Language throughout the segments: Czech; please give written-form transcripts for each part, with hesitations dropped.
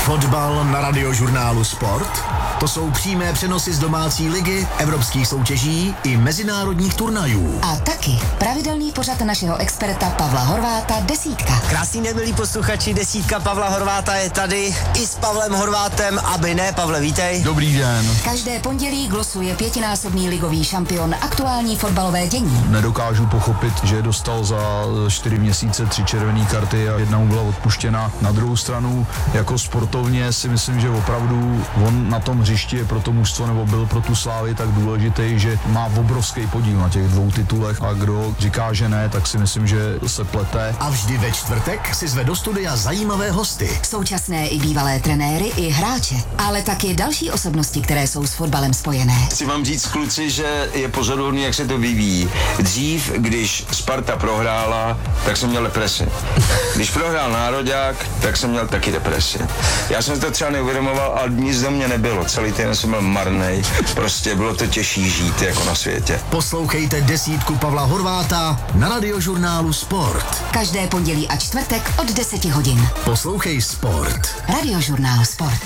Fotbal na Radiožurnálu Sport? To jsou přímé přenosy z domácí ligy, evropských soutěží i mezinárodních turnajů. A taky pravidelný pořad našeho experta Pavla Horváta Desítka. Krásný den, milí posluchači, Desítka Pavla Horváta je tady i s Pavlem Horvátem, aby ne, Pavle, vítej. Dobrý den. Každé pondělí glosuje 5násobný ligový šampion aktuální fotbalové dění. Nedokážu pochopit, že dostal za 4 měsíce 3 červené karty a jedna mu byla odpuštěna. Na druhou stranu, jako sportovně si myslím, že opravdu on na tom hřišti je pro to mužstvo nebo byl pro tu Slávy tak důležitý, že má obrovský podíl na těch 2 titulech a kdo říká, že ne, tak si myslím, že se plete. A vždy ve čtvrtek si zve do studia zajímavé hosty. Současné i bývalé trenéry i hráče, ale taky další osobnosti, které jsou s fotbalem spojené. Chci vám říct, kluci, že je pozoruhodný, jak se to vyvíjí. Dřív, když Sparta prohrála, tak jsem měl depresi. Když prohrál Nároďák, tak jsem měl taky depresi. Já jsem to třeba neuvědomoval, ale nic do mě nebylo. Celý týden jsem byl marnej. Prostě bylo to těžší žít jako na světě. Poslouchejte Desítku Pavla Horváta na Radiožurnálu Sport. Každé pondělí a čtvrtek od 10 hodin. Poslouchej Sport. Radiožurnál Sport.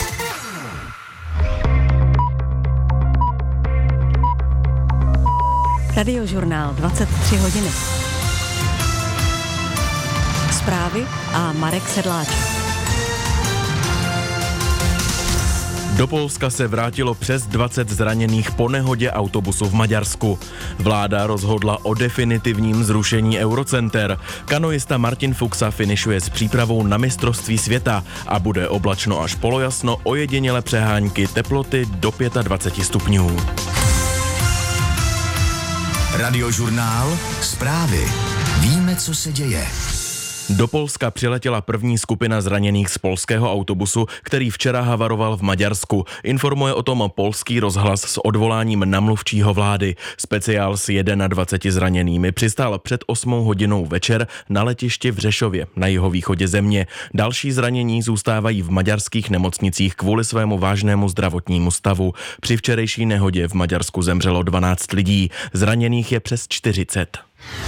Radiožurnál 23 hodiny. Zprávy a Marek Sedláček. Do Polska se vrátilo přes 20 zraněných po nehodě autobusu v Maďarsku. Vláda rozhodla o definitivním zrušení Eurocenter. Kanoista Martin Fuxa finišuje s přípravou na mistrovství světa a bude oblačno až polojasno, ojediněle přehánky, teploty do 25 stupňů. Radiožurnál Zprávy. Víme, co se děje. Do Polska přiletěla první skupina zraněných z polského autobusu, který včera havaroval v Maďarsku. Informuje o tom polský rozhlas s odvoláním na mluvčího vlády. Speciál s 21 zraněnými přistál před 8 hodinou večer na letišti v Řešově na jihovýchodě země. Další zranění zůstávají v maďarských nemocnicích kvůli svému vážnému zdravotnímu stavu. Při včerejší nehodě v Maďarsku zemřelo 12 lidí, zraněných je přes 40.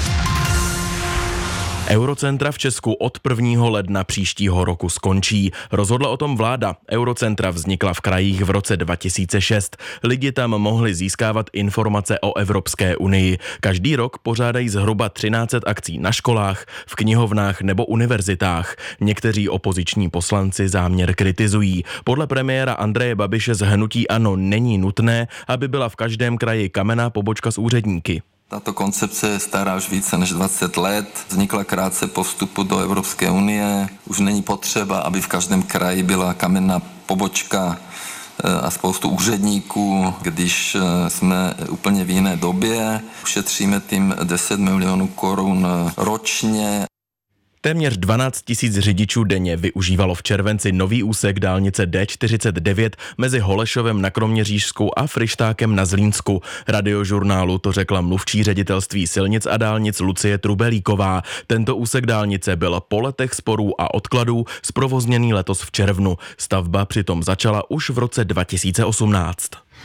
Eurocentra v Česku od 1. ledna příštího roku skončí. Rozhodla o tom vláda. Eurocentra vznikla v krajích v roce 2006. Lidi tam mohli získávat informace o Evropské unii. Každý rok pořádají zhruba 1300 akcí na školách, v knihovnách nebo univerzitách. Někteří opoziční poslanci záměr kritizují. Podle premiéra Andreje Babiše z hnutí ANO není nutné, aby byla v každém kraji kamenná pobočka s úředníky. Tato koncepce je stará už více než 20 let. Vznikla krátce po vstupu do Evropské unie. Už není potřeba, aby v každém kraji byla kamenná pobočka a spoustu úředníků, když jsme úplně v jiné době. Ušetříme tím 10 milionů korun ročně. Téměř 12 000 řidičů denně využívalo v červenci nový úsek dálnice D49 mezi Holešovem na Kroměřížsku a Fryštákem na Zlínsku. Radiožurnálu to řekla mluvčí ředitelství silnic a dálnic Lucie Trubelíková. Tento úsek dálnice byl po letech sporů a odkladů zprovozněný letos v červnu. Stavba přitom začala už v roce 2018.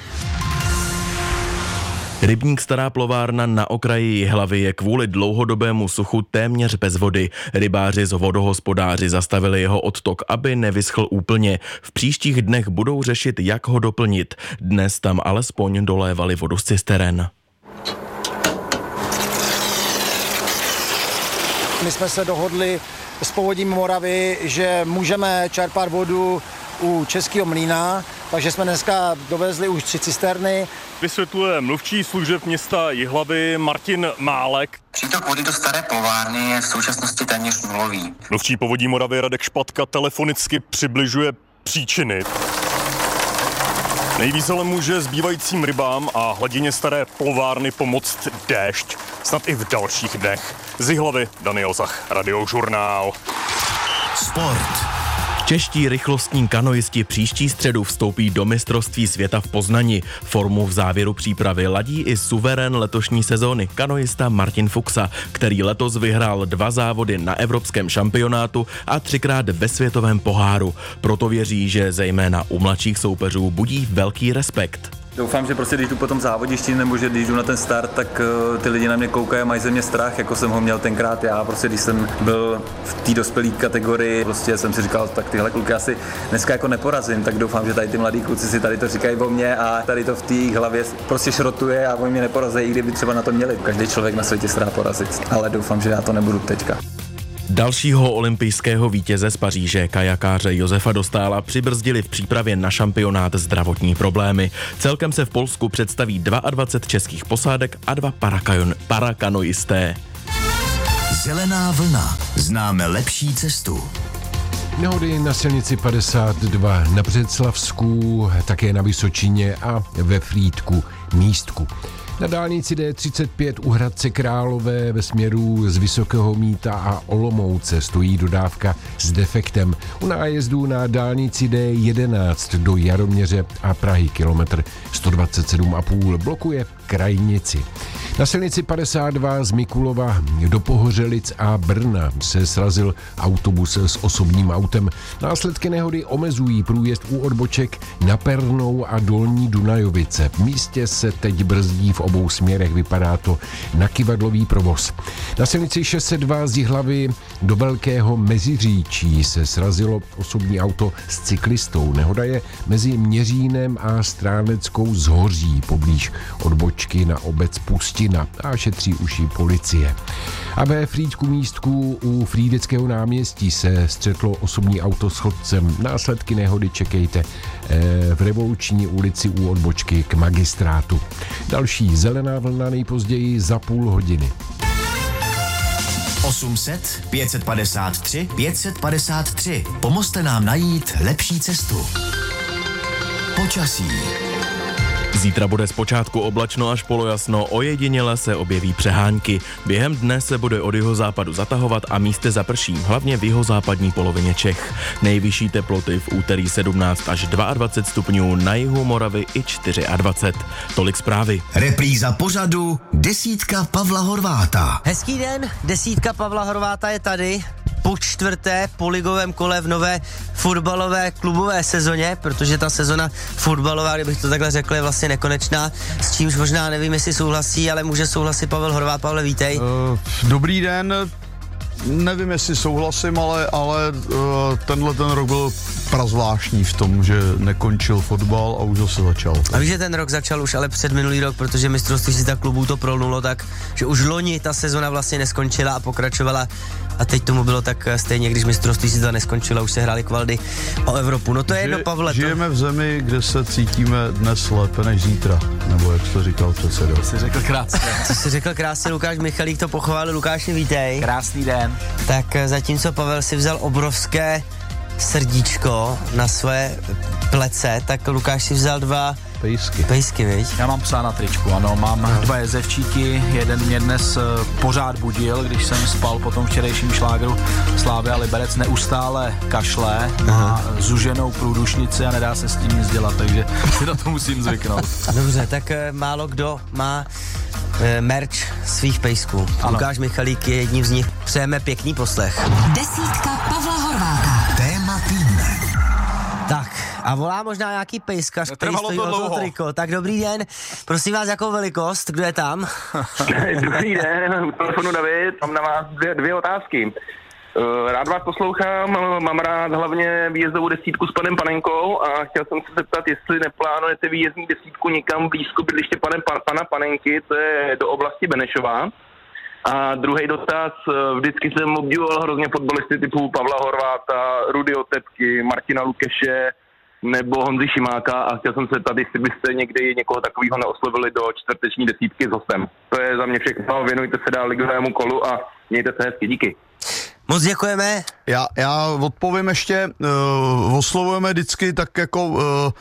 Rybník Stará plovárna na okraji Jihlavy je kvůli dlouhodobému suchu téměř bez vody. Rybáři z vodohospodáři zastavili jeho odtok, aby nevyschl úplně. V příštích dnech budou řešit, jak ho doplnit. Dnes tam alespoň dolévali vodu z cisteren. My jsme se dohodli s Povodím Moravy, že můžeme čerpat vodu u Českého mlýna, takže jsme dneska dovezli už 3 cisterny. Vysvětluje mluvčí služeb města Jihlavy Martin Málek. Přítok vody do Staré plovárny je v současnosti téměř nulový. Mluvčí Povodí Moravy Radek Špatka telefonicky přibližuje příčiny. Nejvíc ale může zbývajícím rybám a hladině Staré plovárny pomoct déšť, snad i v dalších dnech. Z Jihlavy Daniel Zach, Radiožurnál. Sport. Čeští rychlostní kanoisti příští středu vstoupí do mistrovství světa v Poznani. Formu v závěru přípravy ladí i suverén letošní sezóny, kanoista Martin Fuxa, který letos vyhrál 2 závody na evropském šampionátu a 3krát ve světovém poháru. Proto věří, že zejména u mladších soupeřů budí velký respekt. Doufám, že prostě když jdu po tom závodišti nebo že když jdu na ten start, tak ty lidi na mě koukají a mají ze mě strach, jako jsem ho měl tenkrát já. Prostě když jsem byl v té dospělé kategorii, prostě jsem si říkal, tak tyhle kluky asi dneska jako neporazím, tak doufám, že tady ty mladí kluci si tady to říkají o mně a tady to v té hlavě prostě šrotuje a oni mě neporazí, i kdyby třeba na to měli. Každý člověk na světě se dá porazit, ale doufám, že já to nebudu teďka. Dalšího olympijského vítěze z Paříže, kajakáře Josefa Dostála, přibrzdili v přípravě na šampionát zdravotní problémy. Celkem se v Polsku představí 22 českých posádek a 2 parakanoisté. Zelená vlna. Známe lepší cestu. Nehody na silnici 52 na Břeclavsku, také na Vysočině a ve Frýdku Místku. Na dálnici D35 u Hradce Králové ve směru z Vysokého Mýta a Olomouce stojí dodávka s defektem. U nájezdu na dálnici D11 do Jaroměře a Prahy kilometr 127,5 blokuje krajnici. Na silnici 52 z Mikulova do Pohořelic a Brna se srazil autobus s osobním autem. Následky nehody omezují průjezd u odboček na Pernou a Dolní Dunajovice. V místě se teď brzdí v obou směrech, vypadá to na kyvadlový provoz. Na silnici 602 z Jihlavy do Velkého Meziříčí se srazilo osobní auto s cyklistou. Nehoda je mezi Měřínem a Stráneckou Zhoří poblíž odbočky na obec Pustina a šetří uši policie. A ve Frýdku Místku u Frýdeckého náměstí se střetlo osobní auto s chodcem. Následky nehody čekejte v Revoluční ulici u odbočky k magistrátu. Další zelená vlna nejpozději za půl hodiny. 800 553 553. Pomozte nám najít lepší cestu. Počasí. Zítra bude zpočátku oblačno až polojasno, ojediněle se objeví přehánky. Během dne se bude od jihozápadu zatahovat a místy zaprší, hlavně v jihozápadní polovině Čech. Nejvyšší teploty v úterý 17 až 22 stupňů, na jihu Moravy i 24. Tolik zprávy. Repríza pořadu Desítka Pavla Horváta. Hezký den, Desítka Pavla Horváta je tady. Po čtvrté po ligovém kole v nové fotbalové klubové sezóně, protože ta sezona fotbalová, kdybych to takhle řekl, je vlastně nekonečná, s čímž možná nevím, jestli souhlasí, ale může souhlasit Pavel Horvát. Pavle, vítej. Dobrý den. Nevím, jestli souhlasím, ale tenhle ten rok byl prazvláštní v tom, že nekončil fotbal a už zase začal. A víš, že ten rok začal už ale před minulý rok, protože mistrovství světa klubů to prolnulo tak, že už loni ta sezona vlastně neskončila a pokračovala. A teď tomu bylo tak stejně, když mistrovství světa neskončilo, už se hrály kvaldy o Evropu. No to je jedno, Pavle. Žijeme v zemi, kde se cítíme dnes lépe než zítra, nebo jak jsi říkal předsedo. To jsi řekl krásně. To jsi řekl krásně, Lukáš Michalík to pochválil. Lukáši, vítej. Krásný den. Tak zatímco Pavel si vzal obrovské srdíčko na své plece, tak Lukáš si vzal 2 pejsky, viď? Já mám psa na tričku, ano, mám 2 jezevčíky, jeden mě dnes pořád budil, když jsem spal po tom včerejším šlágru Slavia Liberec, neustále kašle, má zuženou průdušnici a nedá se s tím nic dělat, takže si na to musím zvyknout. Dobře, tak málo kdo má merch svých pejsků. Ano. Lukáš Michalík je jedním z nich. Přejeme pěkný poslech. Desítka Pavla Horváta. Téma týdne. Tak, a volá možná nějaký pejskař, který stojí o to triko. Tak dobrý den, prosím vás, jakou velikost, kdo je tam? Dobrý den, u telefonu David, mám na vás dvě otázky. Rád vás poslouchám, mám rád hlavně výjezdovou desítku s panem Panenkou a chtěl jsem se zeptat, jestli neplánujete výjezdní desítku někam blízko bydliště pana Panenky, to je do oblasti Benešova. A druhý dotaz, vždycky jsem obdivoval hrozně fotbalisty typu Pavla Horváta, Rudy Otepky, Martina Lukeše nebo Honzy Šimáka a chtěl jsem se zeptat, jestli byste někdy někoho takového neoslovili do čtvrteční desítky s hostem. To je za mě všechno, věnujte se dál ligovému kolu a mějte se hezky, díky. Moc děkujeme. Já odpovím ještě, oslovujeme vždycky tak jako,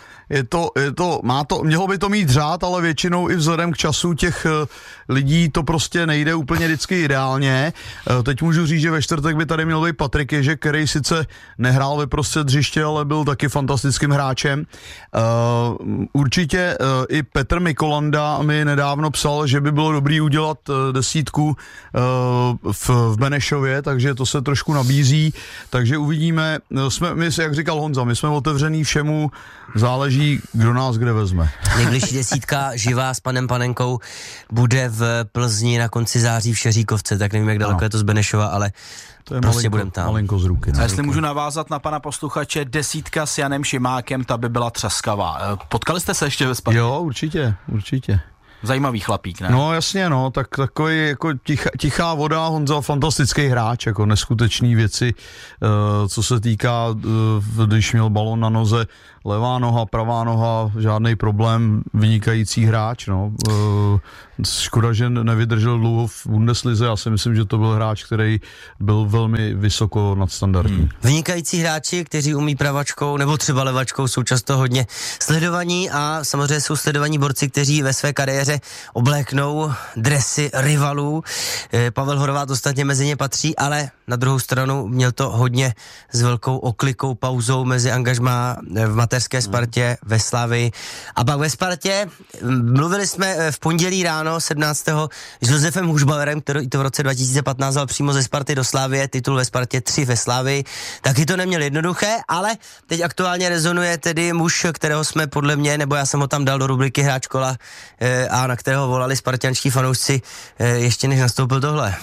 mělo by to mít řád, ale většinou i vzhledem k času těch lidí to prostě nejde úplně vždycky ideálně. Teď můžu říct, že ve čtvrtek by tady měl být Patrik Ježek, který sice nehrál ve prostřed hřiště, ale byl taky fantastickým hráčem. Určitě i Petr Mikolanda mi nedávno psal, že by bylo dobrý udělat desítku v Benešově, takže to se trošku nabízí, takže uvidíme. My, jak říkal Honza, my jsme otevřený všemu, záleží, kdo nás kde vezme. Nejbližší desítka živá s panem Panenkou bude v Plzni na konci září v Šeříkovce, tak nevím, jak daleko je to z Benešova, ale to je prostě budem tam. Malinko z ruky. A jestli můžu navázat na pana posluchače, desítka s Janem Šimákem, ta by byla třaskavá. Potkali jste se ještě ve Spartě? Jo, určitě. Zajímavý chlapík, ne? No jasně, no, tak takový jako tichá voda, Honza, fantastický hráč, jako neskutečný věci, co se týká, když měl balon na noze, levá noha, pravá noha, žádný problém, vynikající hráč, no. Škoda, že nevydržel dlouho v Bundeslize, já si myslím, že to byl hráč, který byl velmi vysoko nadstandardní. Vynikající hráči, kteří umí pravačkou nebo třeba levačkou, jsou často hodně sledovaní a samozřejmě jsou sledovaní borci, kteří ve své kariéře obléknou dresy rivalů. Pavel Horváth ostatně mezi ně patří, ale na druhou stranu měl to hodně s velkou oklikou, pauzou mezi angažmá v mateřské Spartě, ve Slavii a pak ve Spartě. Mluvili jsme v pondělí ráno 17. s Josefem Hušbauerem, který to v roce 2015 dal přímo ze Sparty do Slavie, titul ve Spartě, 3 ve Slavii. Taky to neměl jednoduché, ale teď aktuálně rezonuje tedy muž, kterého jsme podle mě, nebo já jsem ho tam dal do rubriky Hráč kola a na kterého volali spartianští fanoušci ještě než nastoupil tohle.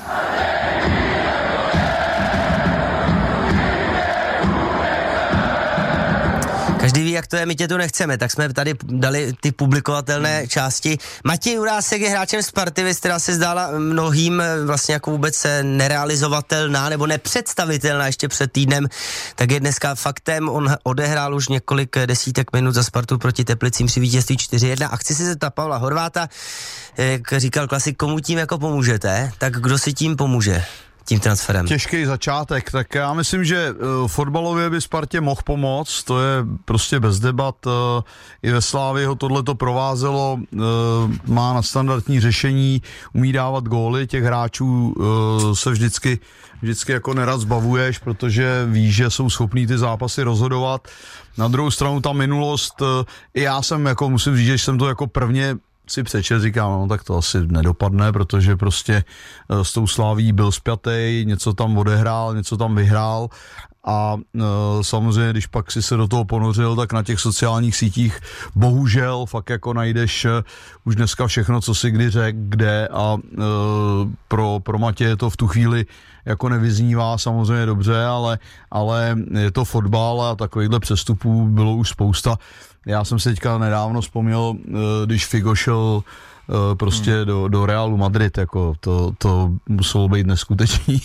Každý ví, jak to je, my tě tu nechceme, tak jsme tady dali ty publikovatelné části. Matěj Jurásek je hráčem Sparty, která se zdála mnohým vlastně jako vůbec nerealizovatelná nebo nepředstavitelná ještě před týdnem, tak je dneska faktem, on odehrál už několik desítek minut za Spartu proti Teplicím při vítězství 4-1 a chci se zeptat Pavla Horváta, jak říkal klasik, komu tím jako pomůžete, tak kdo si tím pomůže? Tím transferem. Těžký začátek, tak já myslím, že fotbalově by Spartě mohl pomoct, to je prostě bez debat, i ve Slávii ho tohleto provázelo, má nadstandardní řešení, umí dávat góly, těch hráčů se vždycky jako nerad zbavuješ, protože víš, že jsou schopní ty zápasy rozhodovat. Na druhou stranu ta minulost, i já jsem jako, musím říct, že jsem to jako prvně si přečet, říkám, no tak to asi nedopadne, protože prostě s tou Slaví byl spjatej, něco tam odehrál, něco tam vyhrál a samozřejmě, když pak si se do toho ponořil, tak na těch sociálních sítích bohužel fakt jako najdeš už dneska všechno, co si kdy řekl, kde a pro Matěje to v tu chvíli jako nevyznívá samozřejmě dobře, ale je to fotbal a takovýchhle přestupů bylo už spousta. Já jsem si teďka nedávno vzpomněl, když Figo šel prostě do Realu Madrid, jako to muselo být neskutečný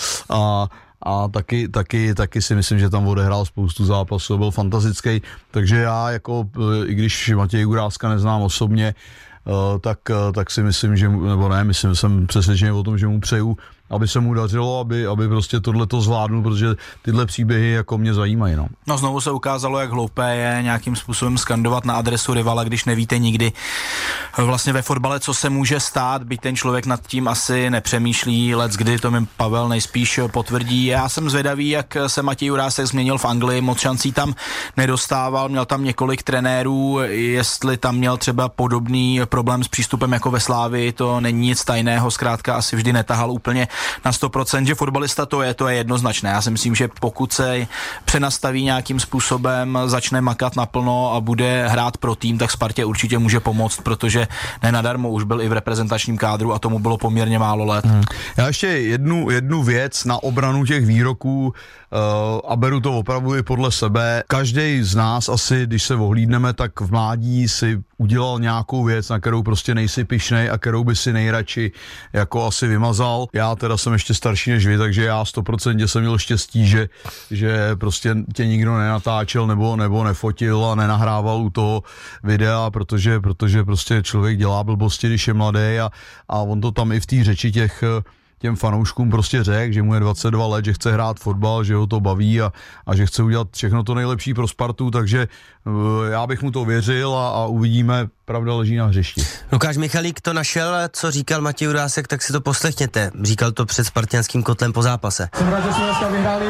a taky si myslím, že tam odehrál spoustu zápasů, byl fantastický, takže já jako, i když Matěj Juráska neznám osobně, tak si myslím, že, nebo ne, myslím, jsem přesvědčený o tom, že mu přeju, aby se mu dařilo, aby prostě tohleto zvládnul, protože tyhle příběhy jako mě zajímají, no. No znovu se ukázalo, jak hloupé je nějakým způsobem skandovat na adresu rivala, když nevíte nikdy vlastně ve fotbale, co se může stát, byť ten člověk nad tím asi nepřemýšlí, leckdy, to mi Pavel nejspíš potvrdí. Já jsem zvědavý, jak se Matěj Jurásek změnil v Anglii, moc šancí tam nedostával, měl tam několik trenérů, jestli tam měl třeba podobný problém s přístupem jako ve Slávii, to není nic tajného, zkrátka asi vždy netahal úplně na 100%, že fotbalista to je jednoznačné. Já si myslím, že pokud se přenastaví nějakým způsobem, začne makat naplno a bude hrát pro tým, tak Spartě určitě může pomoct, protože nenadarmo už byl i v reprezentačním kádru a tomu bylo poměrně málo let. Já ještě jednu věc na obranu těch výroků a beru to opravdu i podle sebe. Každý z nás asi, když se ohlídneme, tak v mládí si udělal nějakou věc, na kterou prostě nejsi pyšnej a kterou by si nejradši jako asi vymazal. Já teda jsem ještě starší než vy, takže já 100% jsem měl štěstí, že prostě tě nikdo nenatáčel nebo nefotil a nenahrával u toho videa, protože prostě člověk dělá blbosti, když je mladý a on to tam i v té řeči těm fanouškům prostě řekl, že mu je 22 let, že chce hrát fotbal, že ho to baví a že chce udělat všechno to nejlepší pro Spartu, takže já bych mu to věřil a uvidíme, pravda leží na hřišti. Lukáš Michalík to našel, co říkal Matěj Jurásek, tak si to poslechněte. Říkal to před spartianským kotlem po zápase. Jsem rád, že jsme dneska vyhráli.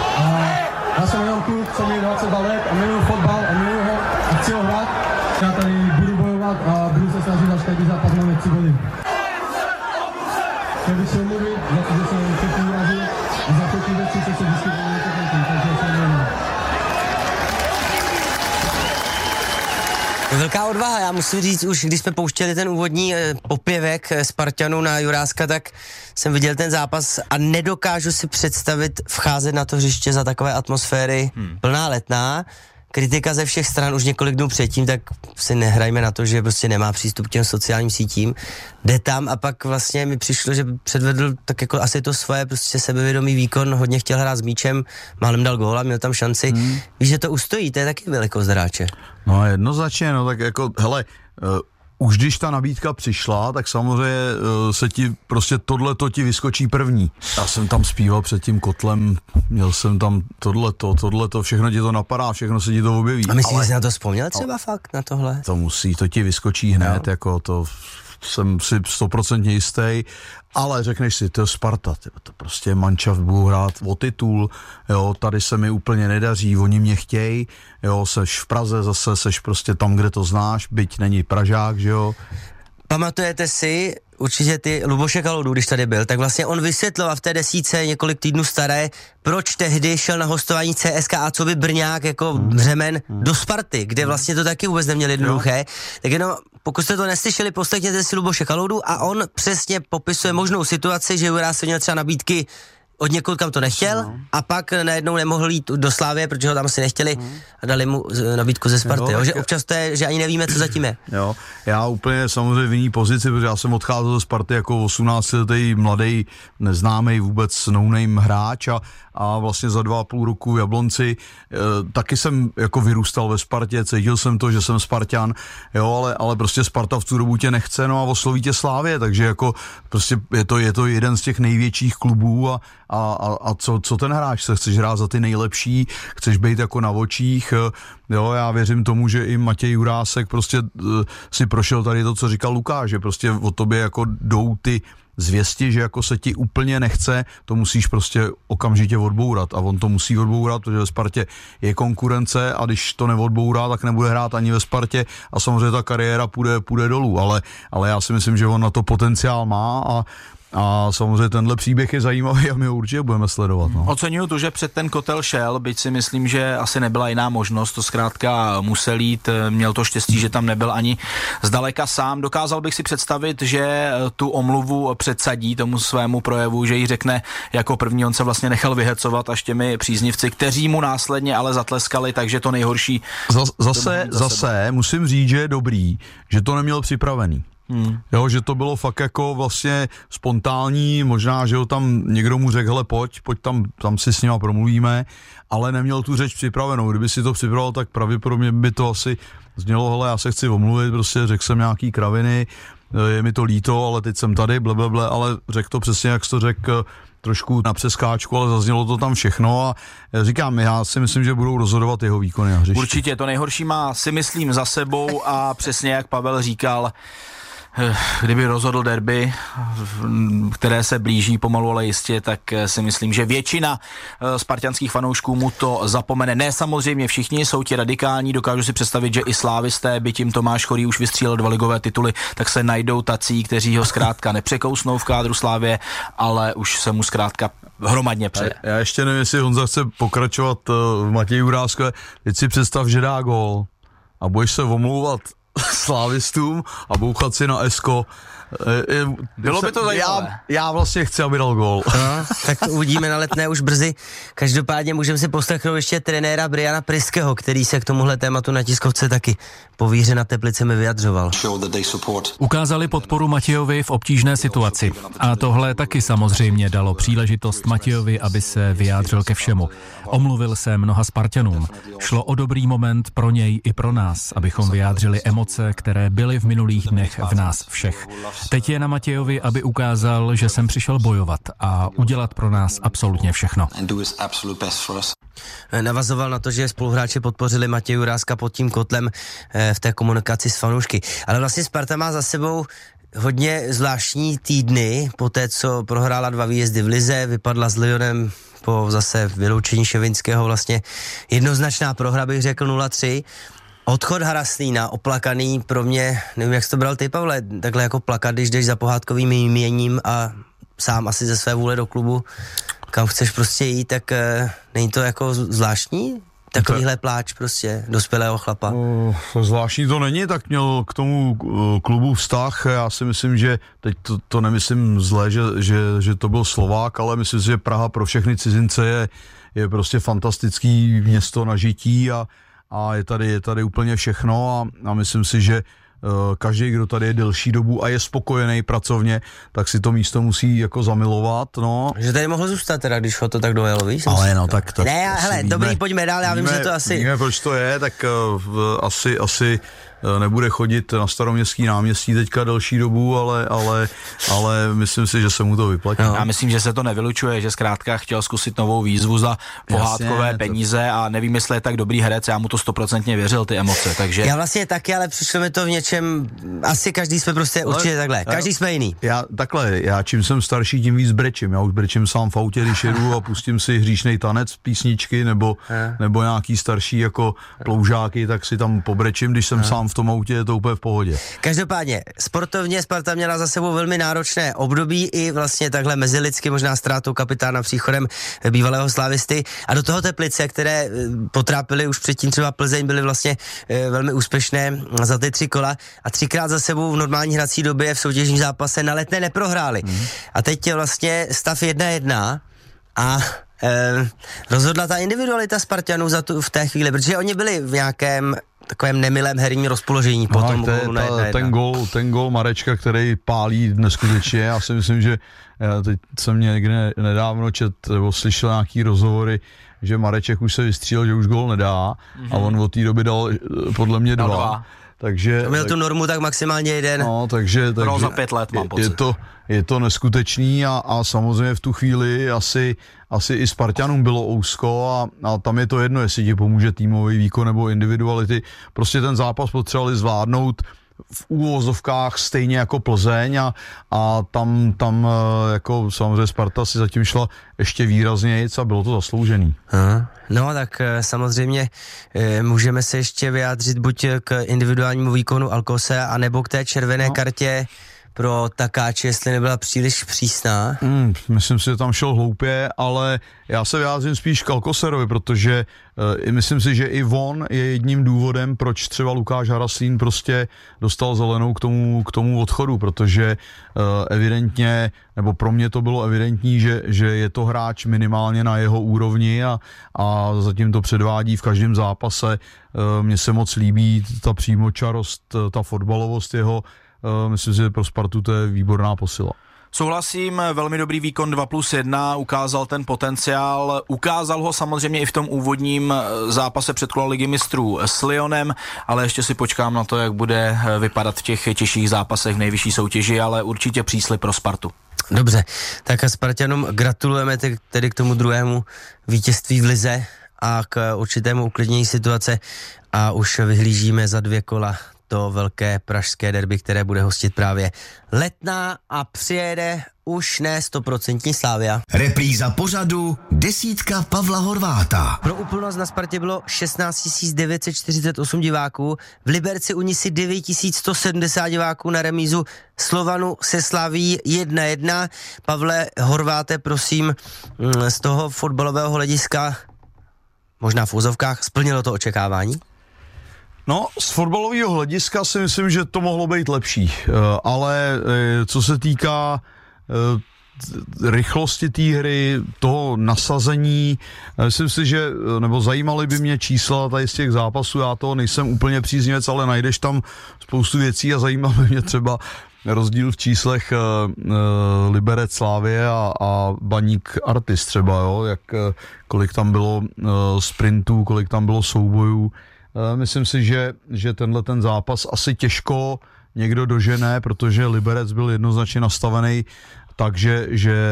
Já jsem jenom kluk, jsem měl 22 let a miluji fotbal a miluji ho a chci ho hrát. Já tady budu bojovat a budu se snažit, až každý zápas máme 3 góly. Chtěl bych se omluvit za to, že jsem všechny urazil a za to, věci, co se vyskytují na tom, takže jsem jenom. Velká odvaha, já musím říct, už když jsme pouštěli ten úvodní popěvek Spartanů na Juráska, tak jsem viděl ten zápas a nedokážu si představit vcházet na to hřiště za takové atmosféry plná Letná. Kritika ze všech stran už několik dnů předtím, tak si nehrajme na to, že prostě nemá přístup k těm sociálním sítím. Jde tam a pak vlastně mi přišlo, že předvedl tak jako asi to svoje prostě sebevědomý výkon, hodně chtěl hrát s míčem, málem dal gól a měl tam šanci. Víš, že to ustojí, to je taky velikost hráče. No jednoznačně, no tak jako, hele, už když ta nabídka přišla, tak samozřejmě se ti prostě tohleto ti vyskočí první. Já jsem tam zpíval před tím kotlem, měl jsem tam tohleto, všechno ti to napadá, všechno se ti to objeví. A myslíš, že jsi na to vzpomněl třeba fakt, na tohle? To ti vyskočí hned, jako to jsem si 100% jistý, ale řekneš si, to je Sparta, to prostě mančaft budou hrát o titul, jo, tady se mi úplně nedaří, oni mě chtějí, jo, seš v Praze zase, seš prostě tam, kde to znáš, byť není Pražák, že jo. Pamatujete si, určitě ty Luboše Kaloudu, když tady byl, tak vlastně on vysvětloval v té desítce několik týdnů staré, proč tehdy šel na hostování CSKA, co by Brňák jako břemen do Sparty, kde vlastně to taky vůbec neměl jednoduché. Tak jenom, pokud jste to neslyšeli, poslechněte si Luboše Kaloudu a on přesně popisuje možnou situaci, že Jurás měl třeba nabídky od někud, kam to nechtěl, a pak najednou nemohl jít do Slávie, protože ho tam asi nechtěli a dali mu nabídku ze Sparty, jo, že občas to je, že ani nevíme, co zatím je. Jo, já úplně samozřejmě v jiný pozici, protože já jsem odcházel ze Sparty jako 18letý mladý, neznámý vůbec no-name hráč a vlastně za 2,5 roku v Jablonci taky jsem jako vyrůstal ve Spartě, cítil jsem to, že jsem Spartan, jo, ale prostě Sparta v tu dobu tě nechce, no a osloví tě Slávie, takže jako prostě je to jeden z těch největších klubů a co ten hráč, se chceš hrát za ty nejlepší, chceš být jako na očích, jo, já věřím tomu, že i Matěj Jurásek prostě si prošel tady to, co říkal Lukáš, že prostě o tobě jako jdou ty zvěsti, že jako se ti úplně nechce, to musíš prostě okamžitě odbourat a on to musí odbourat, protože ve Spartě je konkurence a když to neodbourá, tak nebude hrát ani ve Spartě a samozřejmě ta kariéra půjde dolů, ale já si myslím, že on na to potenciál má a samozřejmě tenhle příběh je zajímavý a my ho určitě budeme sledovat. No. Oceňuju to, že před ten kotel šel, byť si myslím, že asi nebyla jiná možnost, to zkrátka musel jít, měl to štěstí, že tam nebyl ani zdaleka sám. Dokázal bych si představit, že tu omluvu předsadí tomu svému projevu, že ji řekne jako první, on se vlastně nechal vyhecovat až těmi příznivci, kteří mu následně ale zatleskali, takže to nejhorší. Zase musím říct, že je dobrý, že to neměl připravený. Jo, že to bylo fakt jako vlastně spontánní, možná, že ho tam někdo mu řekl, hele pojď tam si s nima promluvíme, ale neměl tu řeč připravenou. Kdyby si to připravil, tak pravděpodobně by to asi znělo, hele, já se chci omluvit, prostě řekl jsem nějaký kraviny, je mi to líto, ale teď jsem tady, blablabla, ale řekl to přesně, jak jsi to řekl, trošku na přeskáčku, ale zaznělo to tam všechno a říkám, já si myslím, že budou rozhodovat jeho výkony na hřišti. Určitě, to nejhorší má, si myslím, za sebou a přesně jak Pavel říkal, kdyby rozhodl derby, které se blíží pomalu, ale jistě, tak si myslím, že většina spartanských fanoušků mu to zapomene. Ne samozřejmě všichni, jsou ti radikální, dokážu si představit, že i slávisté, byť tím Tomáš Chorý už vystřílel 2 ligové tituly, tak se najdou tací, kteří ho zkrátka nepřekousnou v kádru Slávie, ale už se mu zkrátka hromadně přeje. Já ještě nevím, jestli Honza chce pokračovat v Matěji Juráskovi. Teď si představ, že dá gól a budeš se omlouvat slávistům a bouchat si na esko. Bylo by to zajímavé. Já vlastně chci, aby dal gól. No, tak to uvidíme na Letné už brzy. Každopádně můžeme si poslechnout ještě trenéra Briana Priského, který se k tomuhle tématu na tiskovce taky po výhře na Teplicemi vyjadřoval. Ukázali podporu Matějovi v obtížné situaci. A tohle taky samozřejmě dalo příležitost Matějovi, aby se vyjádřil ke všemu. Omluvil se mnoha Spartanům. Šlo o dobrý moment pro něj i pro nás, abychom vyjádřili emoce, které byly v minulých dnech v nás všech. Teď je na Matějovi, aby ukázal, že jsem přišel bojovat a udělat pro nás absolutně všechno. Navazoval na to, že spoluhráči podpořili Matěje Juráska pod tím kotlem v té komunikaci s fanoušky. Ale vlastně Sparta má za sebou hodně zvláštní týdny, po té, co prohrála 2 výjezdy v lize, vypadla s Lyonem po zase vyloučení Ševinského, vlastně jednoznačná prohra, bych řekl 0-3. Odchod Haraslína, oplakaný pro mě, nevím, jak jsi to bral ty, Pavle, takhle jako plakat, když jdeš za pohádkovým jměním a sám asi ze své vůle do klubu, kam chceš prostě jít, tak není to jako zvláštní? Takovýhle pláč prostě dospělého chlapa. Zvláštní to není, tak měl k tomu klubu vztah. Já si myslím, že teď to nemyslím zle, že to byl Slovák, ale myslím si, že Praha pro všechny cizince je prostě fantastický město na žití a je tady úplně všechno a myslím si, že každý, kdo tady je delší dobu a je spokojený pracovně, tak si to místo musí jako zamilovat, no. Že tady mohl zůstat teda, když ho to tak dojelo, víš? Ale no, tak ne, hele, víme, dobrý, pojďme dál, já vím, že to asi... Víme, proč to je, tak asi nebude chodit na Staroměstský náměstí teďka delší dobu, ale myslím si, že se mu to vyplatí. No. Já myslím, že se to nevylučuje, že zkrátka chtěl zkusit novou výzvu za pohádkové peníze a nevím, jestli je tak dobrý herec, já mu to 100% věřil, ty emoce, takže... Já vlastně taky, ale přišlo mi to v něčem, asi každý jsme prostě určitě takhle, každý jsme jiný. Já čím jsem starší, tím víc brečím, já už brečím sám v autě, když jedu a pustím si hříšnej tanec, písničky nebo nějaký starší jako ploužáky, tak si tam pobrečím, když jsem sám v tom autě, je to úplně v pohodě. Každopádně, sportovně Sparta měla za sebou velmi náročné období i vlastně takhle mezilidsky, možná ztrátou kapitána příchodem bývalého slávisty a do toho Teplice, které potrápily už předtím třeba Plzeň, byly vlastně velmi úspěšné za ty 3 kola a 3krát za sebou v normální hrací době v soutěžním zápase na Letné neprohráli. A teď je vlastně stav 1-1 a rozhodla ta individualita Spartanů v té chvíli, protože oni byli v nějakém takovém nemilém herním rozpoložení po tom gólu na 1-1. Ten gól Marečka, který pálí neskutečně, já si myslím, že teď jsem někde nedávno nebo slyšel nějaký rozhovory, že Mareček už se vystřílel, že už gól nedá a on od té doby dal podle mě 2. Takže měl tu normu tak maximálně 1. No, takže za 5 let mám pocit. Je to neskutečný a samozřejmě v tu chvíli asi i Spartanům bylo úzko a tam je to jedno, jestli ti pomůže týmový výkon nebo individuality. Prostě ten zápas potřebovali zvládnout v úvozovkách stejně jako Plzeň a tam jako samozřejmě Sparta si zatím šla ještě výraznějc a bylo to zasloužený. No tak samozřejmě můžeme se ještě vyjádřit buď k individuálnímu výkonu Alkose anebo k té červené kartě pro Takáče, jestli nebyla příliš přísná. Myslím si, že tam šel hloupě, ale já se vyjádřím spíš k Alcoserovi, protože myslím si, že i on je jedním důvodem, proč třeba Lukáš Haraslín prostě dostal zelenou k tomu odchodu, protože evidentně, nebo pro mě to bylo evidentní, že je to hráč minimálně na jeho úrovni a zatím to předvádí v každém zápase. Mně se moc líbí ta přímočarost, ta fotbalovost jeho. Myslím si, že pro Spartu to je výborná posila. Souhlasím, velmi dobrý výkon 2+1, ukázal ten potenciál, ukázal ho samozřejmě i v tom úvodním zápase předkola Ligy mistrů s Lyonem, ale ještě si počkám na to, jak bude vypadat v těch těžších zápasech v nejvyšší soutěži, ale určitě příslib pro Spartu. Dobře, tak a Spartanům gratulujeme tedy k tomu druhému vítězství v lize a k určitému uklidnění situace a už vyhlížíme za 2 kola to velké pražské derby, které bude hostit právě Letná a přijede už ne 100% Slavia. Repríza pořadu 10 Pavla Horváta. Pro úplnost na Spartě bylo 16 948 diváků, v Liberci Unisi 9 170 diváků na remízu Slovanu se Slaví 1-1. Pavle Horváte, prosím, z toho fotbalového hlediska, možná v úzovkách, splnilo to očekávání? No, z fotbalového hlediska si myslím, že to mohlo být lepší, ale co se týká rychlosti té hry, toho nasazení, myslím si, že, nebo zajímaly by mě čísla tady z těch zápasů, já to nejsem úplně příznivec, ale najdeš tam spoustu věcí a zajímaly mě třeba rozdíl v číslech Liberec Slávie a Baník Artis třeba, jo, kolik tam bylo sprintů, kolik tam bylo soubojů. Myslím si, že tenhle ten zápas asi těžko někdo dožene, protože Liberec byl jednoznačně nastavený takže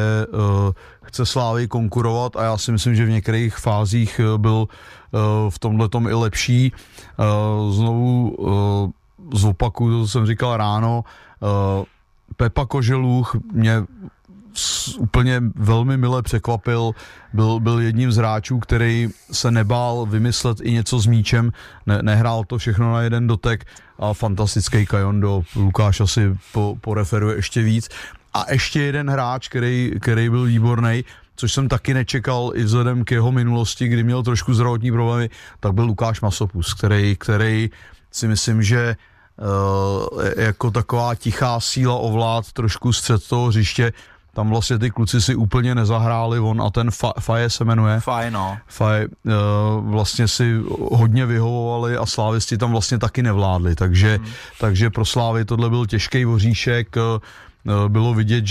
chce Slávii konkurovat a já si myslím, že v některých fázích byl v tomhletom i lepší. Znovu zopakuju to, co jsem říkal ráno, Pepa Koželuch mě úplně velmi mile překvapil, byl jedním z hráčů, který se nebál vymyslet i něco s míčem, nehrál to všechno na jeden dotek a fantastický Kajondo, Lukáš asi poreferuje ještě víc. A ještě jeden hráč, který byl výborný, což jsem taky nečekal i vzhledem k jeho minulosti, kdy měl trošku zdravotní problémy, tak byl Lukáš Masopust, který si myslím, že jako taková tichá síla ovlád trošku střed toho hřiště. Tam vlastně ty kluci si úplně nezahráli, on a ten Faje se jmenuje. Faje vlastně si hodně vyhovovali a slávisti tam vlastně taky nevládli, takže pro Slávy tohle byl těžký oříšek, bylo vidět,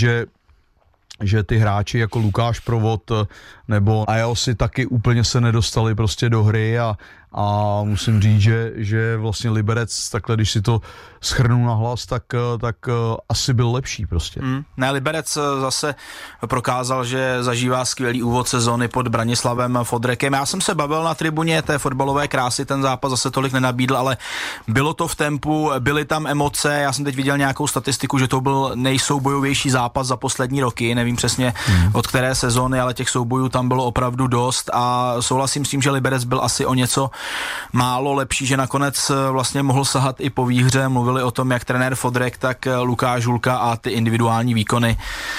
že ty hráči jako Lukáš Provod nebo Ajosi taky úplně se nedostali prostě do hry a musím říct, že vlastně Liberec, takhle když si to shrnu na hlas, tak asi byl lepší prostě. Ne, Liberec zase prokázal, že zažívá skvělý úvod sezony pod Branislavem Fodrekem. Já jsem se bavil na tribuně té fotbalové krásy, ten zápas zase tolik nenabídl, ale bylo to v tempu, byly tam emoce, já jsem teď viděl nějakou statistiku, že to byl nejsoubojovější zápas za poslední roky, nevím přesně od které sezony, ale těch soubojů tam bylo opravdu dost a souhlasím s tím, že Liberec byl asi o něco málo lepší, že nakonec vlastně mohl sahat i po výhře. Mluvili o tom, jak trenér Fodrek, tak Lukáš Hulka a ty individuální výkony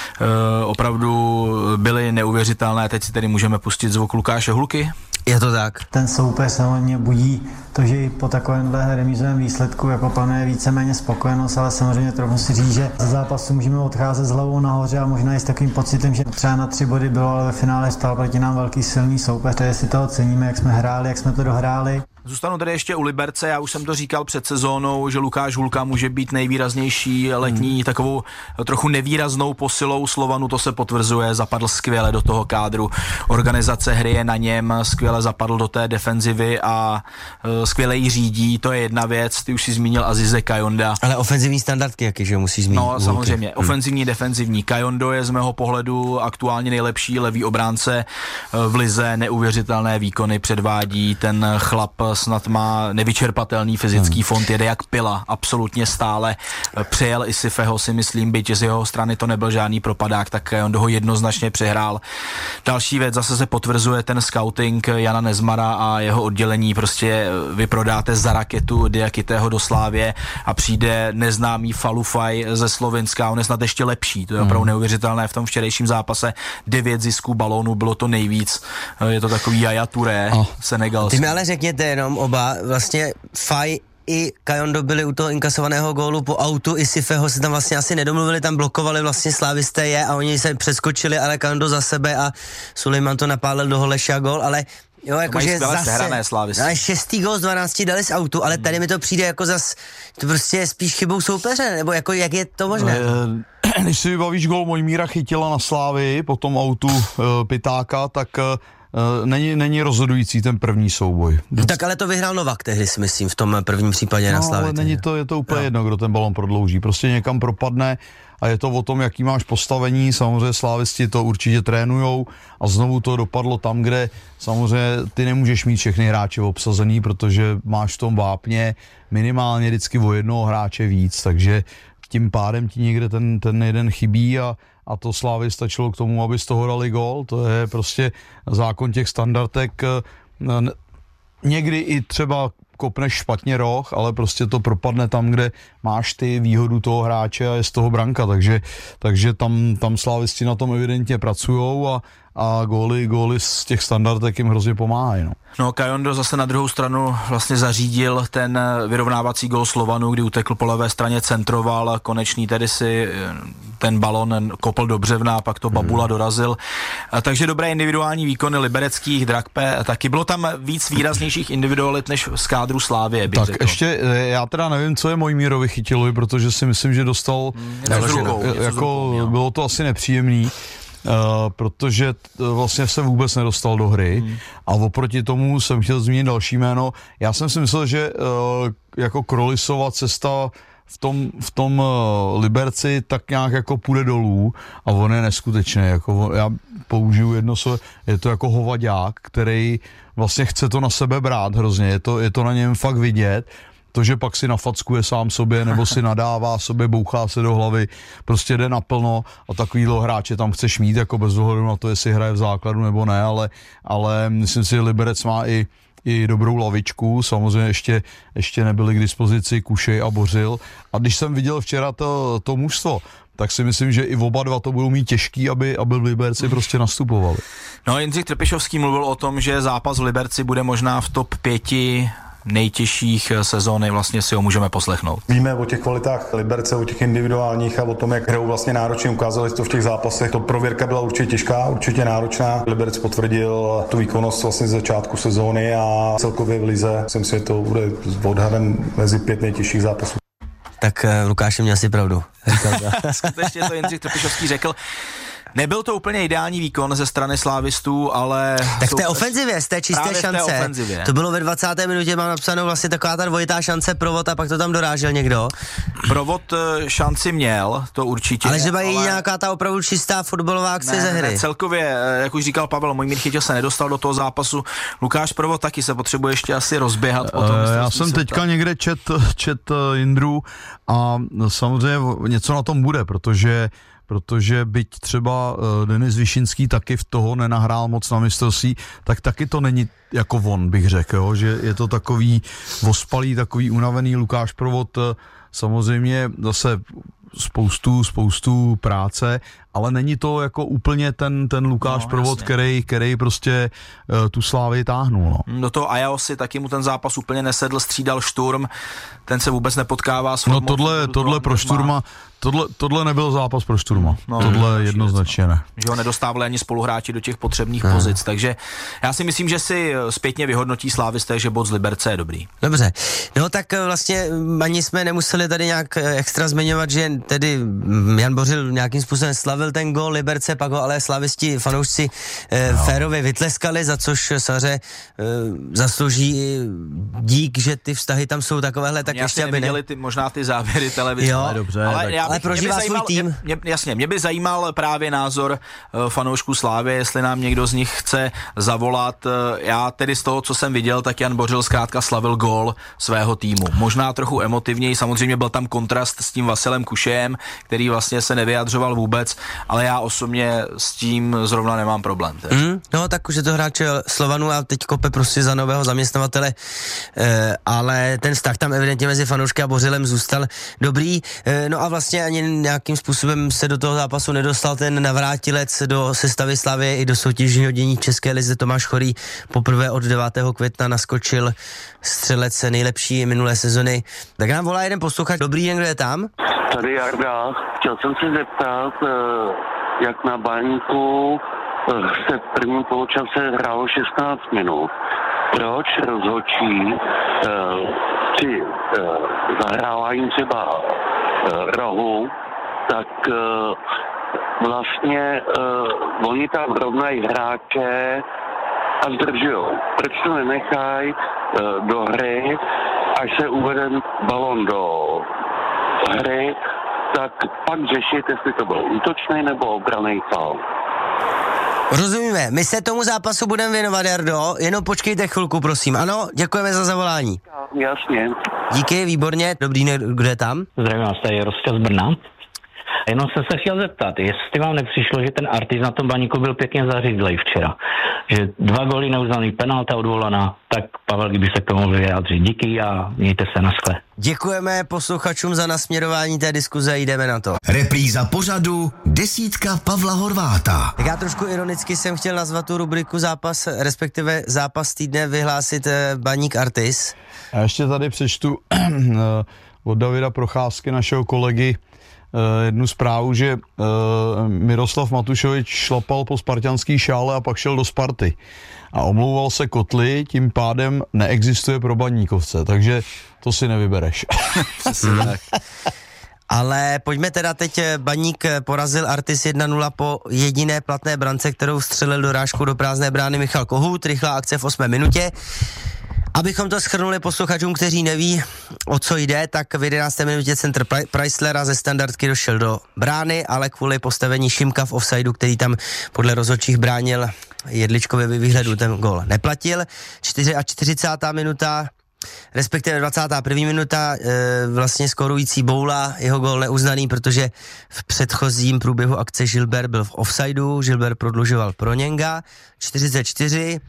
opravdu byly neuvěřitelné. Teď si tedy můžeme pustit zvuk Lukáše Hulky. Je to tak. Ten soupeř samozřejmě budí to, že i po takovémhle remízovém výsledku jako panuje víceméně spokojenost, ale samozřejmě trochu si říct, že ze zápasu můžeme odcházet s hlavou nahoře a možná i s takovým pocitem, že třeba na 3 body bylo, ale ve finále stál proti nám velký silný soupeř, takže si toho ceníme, jak jsme hráli, jak jsme to dohráli. Zůstanu tady ještě u Liberce, já už jsem to říkal před sezónou, že Lukáš Hulka může být nejvýraznější letní takovou trochu nevýraznou posilou Slovanu, to se potvrzuje, zapadl skvěle do toho kádru, organizace hry je na něm, skvěle zapadl do té defenzivy a skvěle ji řídí, to je jedna věc, ty už si zmínil Azize Kajonda. Ale ofenzivní standardky, jaký, že musíš zmínit? No samozřejmě, ofenzivní, defenzivní. Kajondo je z mého pohledu aktuálně nejlepší levý obránce v lize, neuvěřitelné výkony předvádí, ten chlap snad má nevyčerpatelný fyzický fond, jede jak pila, absolutně stále. Přejel i Sifeho, si myslím, byť z jeho strany to nebyl žádný propadák, tak on ho jednoznačně přehrál. Další věc, zase se potvrzuje ten scouting Jana Nezmara a jeho oddělení, prostě vy prodáte za raketu Diakitého do Slávie a přijde neznámý Falufaj ze Slovinska, on je snad ještě lepší, to je opravdu neuvěřitelné v tom včerejším zápase, 9 zisků balónu, bylo to nejvíc, je to takový Yaya Touré, senegalský. Ty mi ale řekněte jenom oba, vlastně Faj i Kajondo byli u toho inkasovaného gólu po autu, i Sifeho se tam vlastně asi nedomluvili, tam blokovali vlastně slávisté je a oni se přeskočili, ale Kajondo za sebe a Sulejman to napálil do Holeša gól, ale jo, jakože zase, ale 6. gól z 12 dali z autu, ale tady mi to přijde jako zas, to prostě je spíš chybou soupeře, nebo jako jak je to možné? Když si vybavíš gól Mojmíra Chytila na Slávii po tom autu Pitáka, tak není rozhodující ten první souboj. Tak ale to vyhrál Novak tehdy, si myslím, v tom prvním případě na Slávii. Ale je to úplně jedno, kdo ten balon prodlouží. Prostě někam propadne a je to o tom, jaký máš postavení. Samozřejmě slávisti to určitě trénujou a znovu to dopadlo tam, kde samozřejmě ty nemůžeš mít všechny hráče obsazený, protože máš v tom vápně minimálně vždycky o jednoho hráče víc, takže tím pádem ti někde ten jeden chybí a to Slávy stačilo k tomu, aby z toho dali gól. To je prostě zákon těch standardek. Někdy i třeba kopneš špatně roh, ale prostě to propadne tam, kde máš ty výhodu toho hráče a je z toho branka, takže tam slávisti na tom evidentně pracujou a góly z těch standardek jim hrozně pomáhají. No, Kajondo zase na druhou stranu vlastně zařídil ten vyrovnávací gól Slovanu, kdy utekl po levé straně, centroval, Konečný tedy si ten balon kopl do břevna, pak to Babula dorazil. Takže dobré individuální výkony libereckých, Drakpe, taky bylo tam víc výraznějších individualit než z kádru Slávie, bych řekl. Ještě, já teda nevím, co je Mojmírovi Chytilovi, protože si myslím, že dostal, bylo to asi nepříjemný. Protože vlastně se vůbec nedostal do hry a oproti tomu jsem chtěl zmínit další jméno. Já jsem si myslel, že jako Krolisova cesta v tom Liberci tak nějak jako půjde dolů a on je neskutečný. Jako já použiju jedno slovo, je to jako hovaďák, který vlastně chce to na sebe brát hrozně. Je to na něm fakt vidět. To, že pak si nafackuje sám sobě, nebo si nadává sobě, bouchá se do hlavy, prostě jde naplno a takovýhle hráče tam chceš mít, jako bez ohledu na to, jestli hraje v základu nebo ne, ale myslím si, že Liberec má i i dobrou lavičku, samozřejmě ještě nebyli k dispozici Kušej a Bořil. A když jsem viděl včera to mužstvo, tak si myslím, že i oba dva to budou mít těžký, aby v Liberci prostě nastupovali. No, Jindřich Trpišovský mluvil o tom, že zápas v Liberci bude možná v top 5 nejtěžších sezóny, vlastně si ho můžeme poslechnout. Víme o těch kvalitách Liberce, o těch individuálních a o tom, jak hrajou vlastně náročně, ukázali to v těch zápasech. To prověrka byla určitě těžká, určitě náročná. Liberec potvrdil tu výkonnost vlastně z začátku sezóny a celkově v lize, myslím si, že to bude s odhadem mezi 5 nejtěžších zápasů. Tak Lukáš měl asi pravdu. Skutečně to Jindřich Trpišovský řekl. Nebyl to úplně ideální výkon ze strany slávistů, ale... Tak v té ofenzivě, z té čisté šance, to bylo ve 20. minutě, mám napsanou vlastně taková ta dvojitá šance, Provod a pak to tam dorážel někdo. Provod šanci měl, to určitě. Ale že mají nějaká ta opravdu čistá fotbalová akce ze hry. Ne, celkově, jak už říkal Pavel, Mojmír Chytil se nedostal do toho zápasu, Lukáš Provod taky se potřebuje ještě asi rozběhat. Já jsem teďka někde čet Jindru a samozřejmě něco na tom bude, protože byť třeba Denis Višinský taky v toho nenahrál moc na mistrovství, tak taky to není jako on, bych řekl, jo? Že je to takový ospalý, takový unavený Lukáš Provod, samozřejmě zase spoustu práce, ale není to jako úplně ten Lukáš Provod, který prostě tu Slávii táhnul. No. Do toho Ajaosi taky mu ten zápas úplně nesedl, střídal Šturm, ten se vůbec nepotkává s formou. No tohle pro Šturma, tohle nebyl zápas pro Šturma. Tohle jednoznačně ne. Že ho nedostávali ani spoluhráči do těch potřebných pozic, takže já si myslím, že si zpětně vyhodnotí slávisté, že bod z Liberce je dobrý. Dobře, no tak vlastně ani jsme nemuseli tady nějak extra zmiňovat, že tedy Jan Bořil nějakým způsobem slavil ten gól Liberce, pak ho ale slavisti, fanoušci férově vytleskali, za což Saře zaslouží dík, že ty vztahy tam jsou takovéhle, tak ještě aby neviděli možná ty záběry televize. Jo, dobře, ale prožívá svůj tým. Mě by zajímal právě názor fanoušků Slávy, jestli nám někdo z nich chce zavolat. Já tedy z toho, co jsem viděl, tak Jan Bořil zkrátka slavil gól svého týmu. Možná trochu emotivněji, samozřejmě byl tam kontrast s tím Vasilem Kušejem, který vlastně se nevyjadřoval vůbec, ale já osobně s tím zrovna nemám problém. No tak už je to hráč Slovanu a teď kope prostě za nového zaměstnavatele, ale ten vztah tam evidentně mezi fanoušky a Bořilem zůstal dobrý. No a vlastně ani nějakým způsobem se do toho zápasu nedostal ten navrátilec do sestavy Slavie i do soutěžního dění České lize Tomáš Chorý. Poprvé od 9. května naskočil střelec nejlepší minulé sezony. Tak nám volá jeden posluchač. Dobrý den, kdo je tam? Tady Jarda. Chtěl jsem se zeptat, jak na Baníku se v prvním poločase hrálo 16 minut. Proč rozhodčí při zahrávání třeba rohu, tak vlastně oni tam rovnají hráče a zdržujou. Proč to nenechají do hry, až se uvede balon do hry, tak pak řešit, jestli to byl útočný nebo obranný faul. Rozumíme, my se tomu zápasu budeme věnovat, Jardo, jenom počkejte chvilku, prosím. Ano, děkujeme za zavolání. Jasně. Díky, výborně. Dobrý den, kdo je tam? Zdravím vás, tady je Rosťa z Brna. Jenom jsem se chtěl zeptat, jestli vám nepřišlo, že ten Artis na tom Baníku byl pěkně zařízlej včera. Že 2 góly neuznaný, penalta odvolaná, tak Pavel, kdyby se k tomu vyjádřit. Díky a mějte se, naschle. Děkujeme posluchačům za nasměrování té diskuze, jdeme na to. Repríza pořadu Desítka Pavla Horváta. Tak já trošku ironicky jsem chtěl nazvat tu rubriku zápas, respektive zápas týdne vyhlásit Baník Artis. Já ještě tady přečtu od Davida Procházky, našeho kolegy, jednu zprávu, že Miroslav Matušovič šlapal po spartanský šále a pak šel do Sparty. A omlouval se Kotli, tím pádem neexistuje pro Baníkovce, takže to si nevybereš. Ale pojďme teda teď, Baník porazil Artis 1-0 po jediné platné brance, kterou střelil dorážkou do prázdné brány Michal Kohut, rychlá akce v 8. minutě. Abychom to shrnuli posluchačům, kteří neví, o co jde, tak v 11. minutě centr Preislera ze standardky došel do brány, ale kvůli postavení Šimka v offsideu, který tam podle rozhodčích bránil Jedličkovi výhledu, ten gól neplatil. 44. minuta, respektive 21. minuta, vlastně skorující Boula, jeho gól neuznaný, protože v předchozím průběhu akce Gilbert byl v offsideu, Gilbert prodlužoval pro Něnga. 44.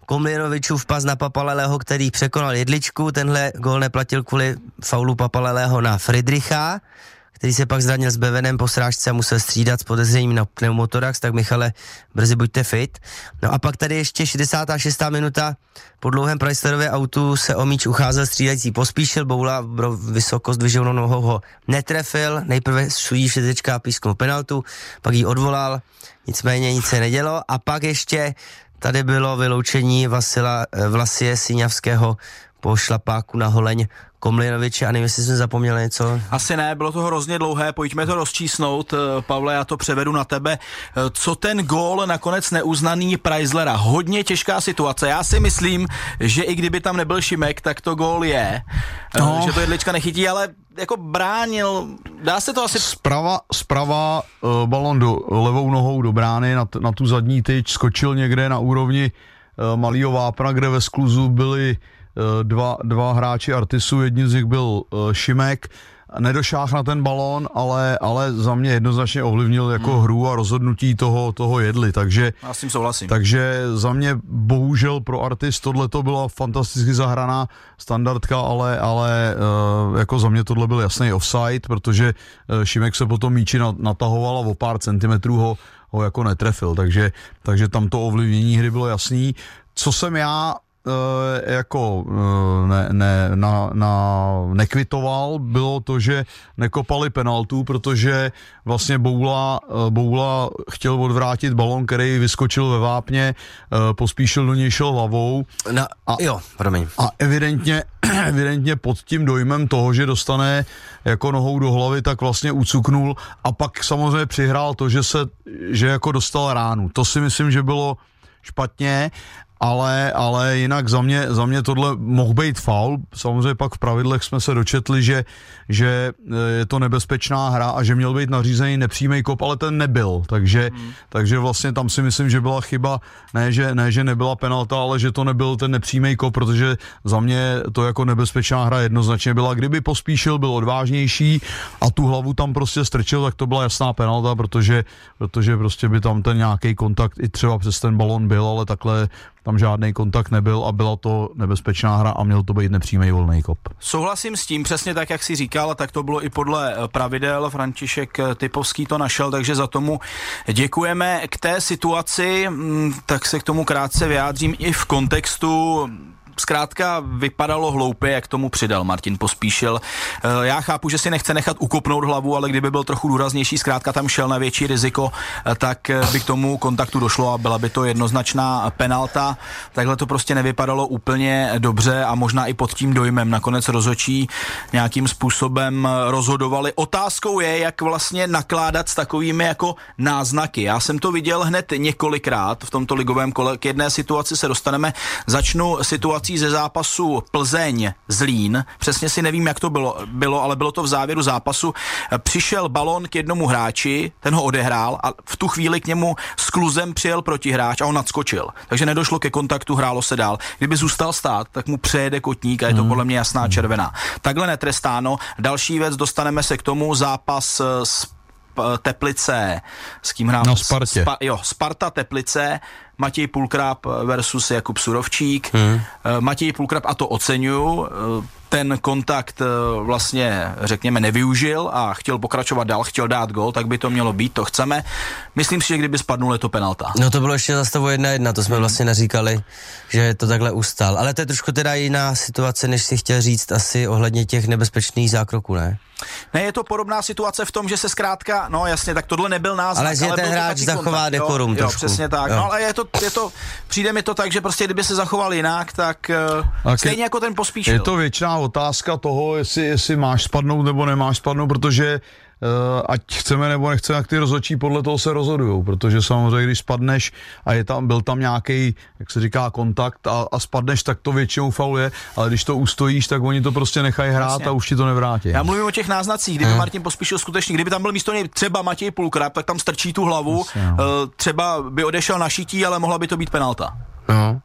Komlinovičův pas na Papaleleho, který překonal jedličku, tenhle gól neplatil kvůli faulu Papaleleho na Friedricha, který se pak zranil s bevenem po srážce a musel střídat s podezřením na pneumotorax, tak Michale, brzy buďte fit. No a pak tady ještě 66. minuta, po dlouhém Prajslerově autu se o míč ucházel střídající Pospíšil, Boula vysoko zdviženou nohou ho netrefil, nejprve šudí všetečka a písknul penaltu, pak ji odvolal, nicméně nic se nedělo a pak ještě tady bylo vyloučení Vlasie Siňavského po šlapáku na holeň Komlinoviče a nevím, jestli jsme zapomněli něco. Asi ne, bylo to hrozně dlouhé, pojďme to rozčísnout. Pavle, já to převedu na tebe. Co ten gól nakonec neuznaný Preislera? Hodně těžká situace. Já si myslím, že i kdyby tam nebyl Šimek, tak to gól je. No. Že to jedlička nechytí, ale jako bránil, dá se to asi... Zprava balon levou nohou do brány na tu zadní tyč, skočil někde na úrovni malýho vápna, kde ve skluzu byli dva hráči Artisu, jedním z nich byl Šimek, nedošáhl na ten balón, ale za mě jednoznačně ovlivnil jako hru a rozhodnutí toho jedli, takže... Já s tím souhlasím. Takže za mě bohužel pro Artis tohle to byla fantasticky zahraná standardka, ale jako za mě tohle byl jasný offside, protože Šimek se potom míči natahoval a o pár centimetrů ho jako netrefil, takže tam to ovlivnění hry bylo jasný. Co jsem já jako nekvitoval, bylo to, že nekopali penaltu, protože vlastně Boula chtěl odvrátit balon, který vyskočil ve vápně, Pospíšil do něj šel hlavou. A evidentně pod tím dojmem toho, že dostane jako nohou do hlavy, tak vlastně ucuknul a pak samozřejmě přihrál to, že jako dostal ránu. To si myslím, že bylo špatně, ale jinak za mě tohle mohl být faul. Samozřejmě pak v pravidlech jsme se dočetli, že je to nebezpečná hra a že měl být nařízený nepřímý kop, ale ten nebyl. Takže vlastně tam si myslím, že byla chyba, ne, že nebyla penalta, ale že to nebyl ten nepřímý kop, protože za mě to jako nebezpečná hra jednoznačně byla. Kdyby Pospíšil, byl odvážnější a tu hlavu tam prostě strčil, tak to byla jasná penalta, protože prostě by tam ten nějaký kontakt i třeba přes ten balon byl, ale takhle tam žádný kontakt nebyl a byla to nebezpečná hra a měl to být nepřímý volný kop. Souhlasím s tím, přesně tak, jak jsi říkal, tak to bylo i podle pravidel. František Typovský to našel, takže za tomu děkujeme. K té situaci, tak se k tomu krátce vyjádřím i v kontextu. Zkrátka vypadalo hloupě, jak tomu přidal Martin Pospíšil. Já chápu, že si nechce nechat ukopnout hlavu, ale kdyby byl trochu důraznější, zkrátka tam šel na větší riziko, tak by k tomu kontaktu došlo a byla by to jednoznačná penalta. Takhle to prostě nevypadalo úplně dobře a možná i pod tím dojmem. Nakonec rozhodčí nějakým způsobem rozhodovali. Otázkou je, jak vlastně nakládat s takovými jako náznaky. Já jsem to viděl hned několikrát v tomto ligovém kole. K jedné situaci se dostaneme. Začnu situaci ze zápasu Plzeň-Zlín. Přesně si nevím, jak to bylo, ale bylo to v závěru zápasu. Přišel balon k jednomu hráči, ten ho odehrál a v tu chvíli k němu s kluzem přijel protihráč a on nadskočil. Takže nedošlo ke kontaktu, hrálo se dál. Kdyby zůstal stát, tak mu přejede kotník a je to podle mě jasná červená. Takhle netrestáno. Další věc, dostaneme se k tomu, zápas s Teplice, s kým hrál? Na Spartě. Sparta Teplice, Matěj Pulkrab versus Jakub Surovčík. Matěj Pulkrab, a to oceňuju, ten kontakt vlastně, řekněme, nevyužil a chtěl pokračovat dál, chtěl dát gól, tak by to mělo být, to chceme. Myslím si, že kdyby spadnul, je to penalta. No to bylo ještě za stavu 1-1, to jsme vlastně neříkali, že to takhle ustal. Ale to je trošku teda jiná situace, než si chtěl říct asi ohledně těch nebezpečných zákroků, ne? Ne, je to podobná situace v tom, že se zkrátka, no jasně, tak tohle nebyl náznak. Ale že ten hráč zachová dekorum trošku. Jo, přesně tak. Jo. No ale je to, přijde mi to tak, že prostě kdyby se zachoval jinak, tak stejně jako ten Pospíšil. Je to věčná otázka toho, jestli máš spadnout nebo nemáš spadnout, protože ať chceme nebo nechceme, jak ty rozhodčí podle toho se rozhodujou, protože samozřejmě, když spadneš a byl tam nějaký, jak se říká, kontakt a spadneš, tak to většinou faul je, ale když to ustojíš, tak oni to prostě nechají hrát vlastně. A už ti to nevrátí. Já mluvím o těch náznacích, kdyby Martin Pospíšil skutečně, kdyby tam byl místo něj třeba Matěj Pulkrab, tak tam strčí tu hlavu, třeba by odešel na šití, ale mohla by to být penalta. No.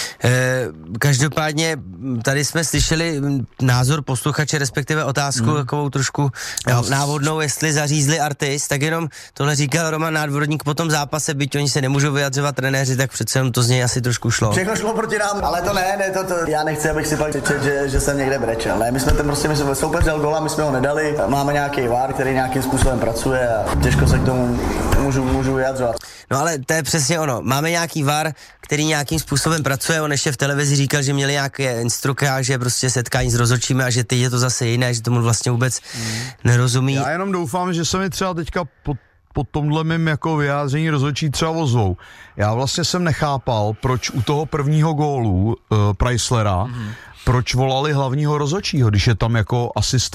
Každopádně tady jsme slyšeli názor posluchače, respektive otázku takovou trošku návodnou, jestli zařízli Artis, tak jenom tohle říkal Roman Nádvorník po tom zápase, byť oni se nemůžou vyjadřovat trenéři, tak přece jenom to z něj asi trošku šlo. Všechno šlo proti nám, ale to ne, já nechci, abych si pak řečet, že jsem někde brečel. Ne, my jsme soupeř dal góla, my jsme ho nedali, máme nějaký VAR, který nějakým způsobem pracuje a těžko se k tomu můžu vyjadřovat. No ale to je přesně ono. Máme nějaký VAR, který nějakým způsobem pracuje. On ještě v televizi říkal, že měli nějaké instruktáže, prostě setkání s rozhodčími a že teď je to zase jiné, že tomu vlastně vůbec nerozumí. Já jenom doufám, že se mi třeba teďka po tomhle mým jako vyjádření rozhodčí třeba ozvou. Já vlastně jsem nechápal, proč u toho prvního gólu Preislera, proč volali hlavního rozhodčího, když je tam jako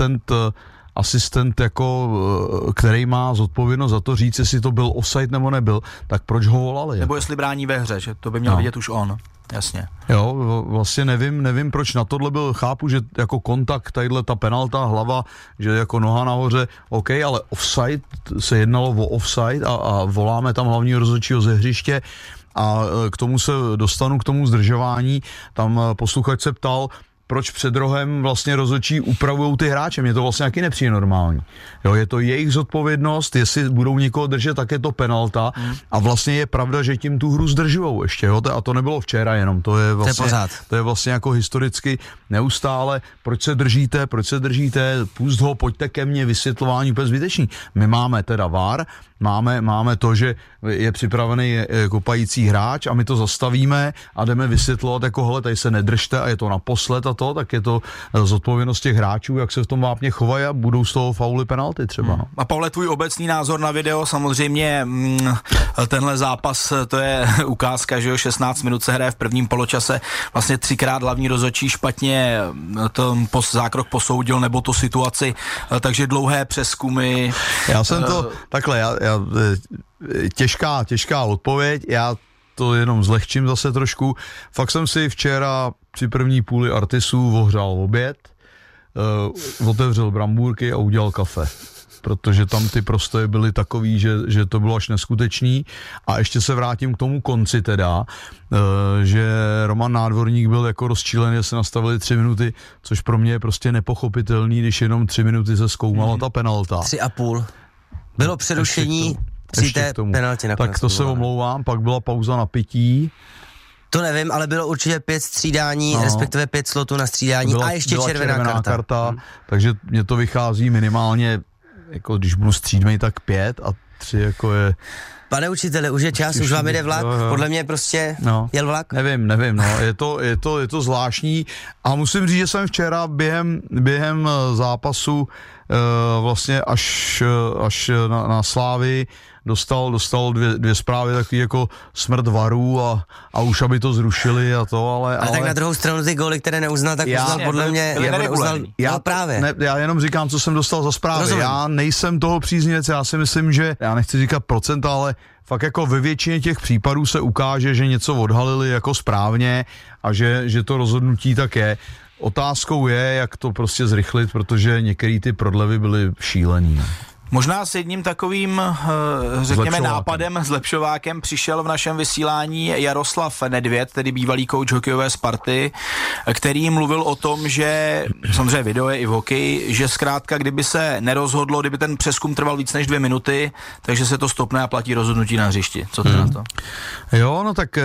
asistent jako, který má zodpovědnost za to říct, jestli to byl offside nebo nebyl, tak proč ho volali? Nebo jestli brání ve hře, že to by měl vidět už on, jasně. Jo, vlastně nevím, proč na tohle byl, chápu, že jako kontakt, tadyhle ta penalta, hlava, že jako noha nahoře, OK, ale offside, se jednalo o offside a voláme tam hlavního rozhodčího ze hřiště a k tomu se dostanu, k tomu zdržování, tam posluchač se ptal, proč před rohem vlastně rozhodčí upravujou ty hráče. Mně to vlastně taky nepřijde normální. Jo, je to jejich zodpovědnost, jestli budou někoho držet, tak je to penalta. A vlastně je pravda, že tím tu hru zdržujou ještě. Jo? A to nebylo včera jenom. To je vlastně jako historicky neustále. Proč se držíte? Pust ho, pojďte ke mně, vysvětlování úplně zbytečný. My máme teda VAR, máme to, že je připravený kopající hráč a my to zastavíme a jdeme vysvětlovat, jako hele, tady se nedržte a je to naposled a to, tak je to zodpovědnost těch hráčů, jak se v tom vápně chovají a budou z toho fauly penalty třeba. No. A Pavle, tvůj obecný názor na video, samozřejmě tenhle zápas, to je ukázka, že jo, 16 minut se hraje v prvním poločase, vlastně 3krát hlavní rozhodčí špatně ten zákrok posoudil nebo tu situaci, takže dlouhé přezkumy. Já jsem to, takhle, těžká odpověď, já to jenom zlehčím zase trošku. Fakt jsem si včera při první půli Artisu ohřál oběd, otevřel brambůrky a udělal kafe. Protože tam ty prostoje byly takový, že to bylo až neskutečný. A ještě se vrátím k tomu konci teda, že Roman Nádvorník byl jako rozčílený, že se nastavili 3 minuty, což pro mě je prostě nepochopitelný, když jenom 3 minuty se zkoumala ta penalta. 3,5. Bylo přerušení při té penaltě nakonec. Tak to se omlouvám, pak byla pauza na pití. To nevím, ale bylo určitě 5 střídání, respektive 5 slotů na střídání a ještě červená karta. Takže mě to vychází minimálně, jako když budu střídmej, tak 5 a 3 jako je... Pane učiteli, už je čas, už vám jde vlak, podle mě prostě jel vlak. Nevím, je to zvláštní a musím říct, že jsem včera během zápasu vlastně až na Slávy dostal dvě zprávy takový jako smrt varů a už aby to zrušili a to, ale tak na druhou stranu ty góly, které neuznal, tak uznal podle mě, já jenom říkám, co jsem dostal za zprávy. Rozumím. Já nejsem toho příznivec, já si myslím, že, já nechci říkat procenta, ale fakt jako ve většině těch případů se ukáže, že něco odhalili jako správně a že to rozhodnutí tak je. Otázkou je, jak to prostě zrychlit, protože některé ty prodlevy byly šílený. Možná s jedním takovým, řekněme, nápadem, zlepšovákem přišel v našem vysílání Jaroslav Nedvěd, tedy bývalý kouč hokejové Sparty, který mluvil o tom, že, samozřejmě video je i v hokeji, že zkrátka, kdyby se nerozhodlo, kdyby ten přezkum trval víc než 2 minuty, takže se to stopne a platí rozhodnutí na hřišti. Co ty na to? Jo, no tak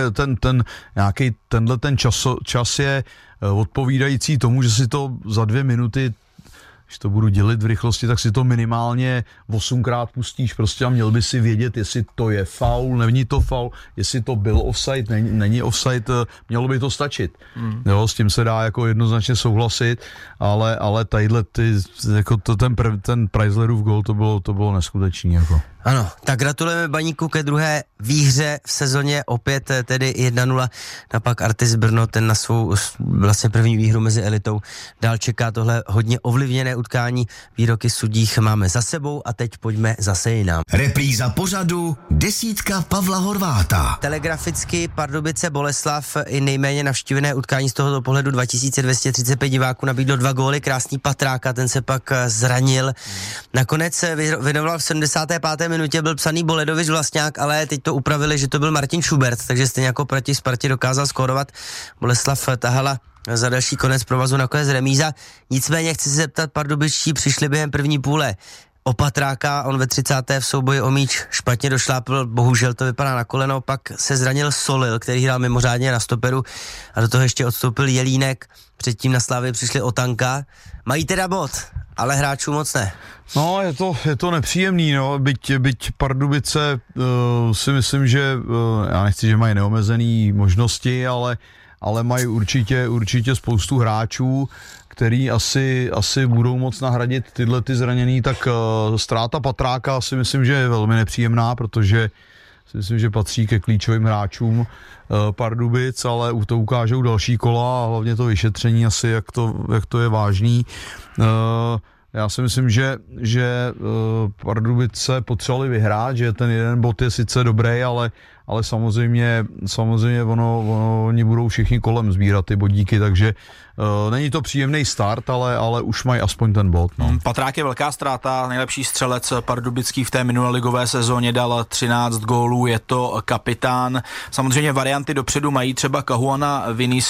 ten čas je odpovídající tomu, že si to za 2 minuty, když to budu dělit v rychlosti, tak si to minimálně 8krát pustíš prostě a měl by si vědět, jestli to je faul, není to faul, jestli to byl offside, není offside, mělo by to stačit. Jo, s tím se dá jako jednoznačně souhlasit, ale tadyhle jako ten Preislerův gól, to bylo neskutečný. Jako. Ano, tak gratulujeme Baníku ke druhé výhře v sezóně, opět tedy 1-0, napak Artis Brno, ten na svou vlastně první výhru mezi elitou dál čeká tohle hodně ovlivněné utkání, výroky sudích máme za sebou a teď pojďme zase jinam. Repríza pořadu desítka Pavla Horváta. Telegraficky Pardubice Boleslav i nejméně navštívené utkání z tohoto pohledu 2235 diváků nabídlo 2 góly, krásný Patráka, ten se pak zranil. Nakonec vynoval v 75. minutě byl psaný Boledovič Vlastňák, ale teď to upravili, že to byl Martin Schubert, takže stejně jako proti Spartě dokázal skórovat. Boleslav Tahala za další konec provazu nakonec remíza. Nicméně chci se zeptat, pardubičtí přišli během první půle o Patráka, on ve 30. v souboji o míč špatně došlápl, bohužel to vypadá na koleno, pak se zranil Solil, který hrál mimořádně na stoperu a do toho ještě odstoupil Jelínek, předtím na Slávy přišli Otanka. Mají teda bod, ale hráčů moc ne. No, je to nepříjemný, no, byť Pardubice si myslím, že já nechci, že mají neomezený možnosti, ale mají určitě spoustu hráčů, který asi budou moc nahradit tyhle ty zraněný, tak ztráta Patráka si myslím, že je velmi nepříjemná, protože si myslím, že patří ke klíčovým hráčům Pardubic, ale to ukážou další kola a hlavně to vyšetření asi, jak to je vážný. Já si myslím, že Pardubice potřebovali vyhrát, že ten jeden bod je sice dobrý, ale samozřejmě oni budou všichni kolem sbírat ty bodíky, takže není to příjemný start, ale už mají aspoň ten bod. No. Patrák je velká ztráta, nejlepší střelec pardubický v té minulé ligové sezóně, dal 13 gólů, je to kapitán. Samozřejmě varianty dopředu mají třeba Kahuana Vinicius,